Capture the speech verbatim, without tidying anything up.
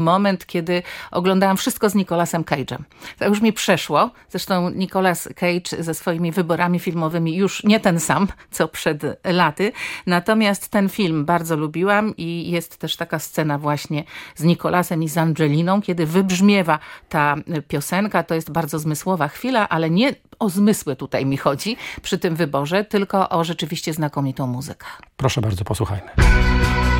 moment, kiedy oglądałam wszystko z Nicolasem Cage'em. To już mi przeszło. Zresztą Nicolas Cage ze swoimi wyborami filmowymi już nie ten sam, co przed laty. Natomiast ten film bardzo lubiłam i jest też taka scena właśnie z Nicolasem i z Angeliną, kiedy wybrzmiewa ta piosenka. To jest bardzo zmysłowa chwila, ale nie o zmysły tutaj mi chodzi przy tym wyborze, tylko o rzeczywiście znakomitą muzykę. Proszę bardzo, posłuchajmy.